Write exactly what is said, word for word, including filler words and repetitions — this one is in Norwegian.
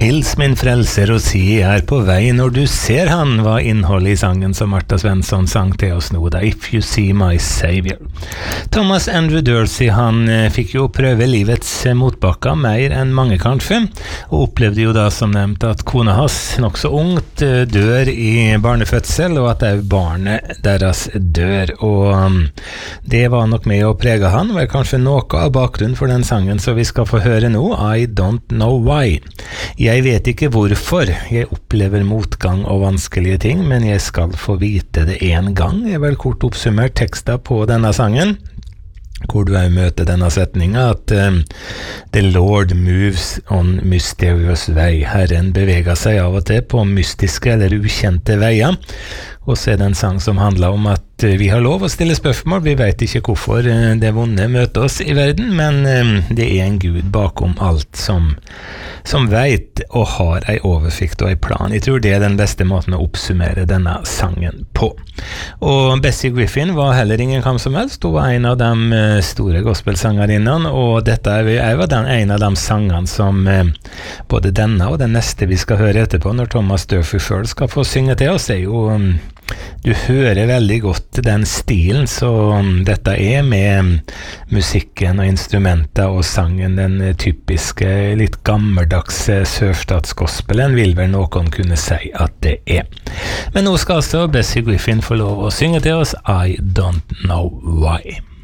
Hils min frelser og si jeg er på vei når du ser han, var innholdet i sangen som Martha Svensson sang til oss nå da, If You See My Savior. Thomas Andrew Dorsey, han eh, fikk jo prøve livets motbakker mer enn mange kanskje, og opplevde jo da som nevnt at kona hans nok så ungt eh, dør i barnefødsel, og at det er barnet deres dør, og um, det var nok med å prege han, var kanskje noe av bakgrunnen for den sangen, så vi skal få høre nå, I Don't Know Why. Jeg vet ikke hvorfor jeg opplever motgang og vanskelige ting, men jeg skal få vite det en gang. Jeg vil kort oppsummert teksten på denne sangen, hvor du er møter denne setningen, at um, The Lord moves on mysterious way. Herren beveger seg av og til på mystiske eller ukjente veier. Og så er det en sang som handler om at vi har lov å stille spørsmål. Vi vet ikke hvorfor det vonde møter oss i verden, men det er en Gud bakom alt som, som vet og har en oversikt og en plan. Jeg tror det er den beste måten å oppsummere denne sangen på. Og Bessie Griffin var heller ingen kam som helst. Hun var en av de store gospelsangerinnene, og dette er jo den, en av de sangene som både denne og den neste vi skal høre etterpå, når Thomas Durfee selv skal få synge til oss, er jo du hører veldig godt den stilen som dette er med musikken og instrumenter og sangen, den typiske litt gammeldagse sørstatsgospelen vil vel noen kunne si at det er. Men nå skal altså Bessie Griffin få lov å synge til oss I Don't Know Why.